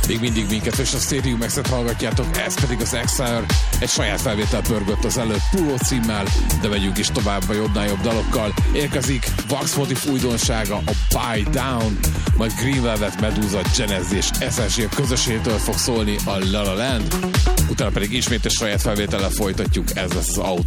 Még mindig minket és a Stadium X-et hallgatjátok, ez pedig az Exile. Egy saját felvétel pörgött az előbb Puló címmel, de megyünk is tovább a jobbnál jobb dalokkal. Érkezik Wax Motif újdonsága, a Buy Down, majd Green Velvet, Medusa, Genesis és SSG közösségtől fog szólni a La La Land. Utána pedig ismét egy saját felvétellel folytatjuk, ez lesz az Out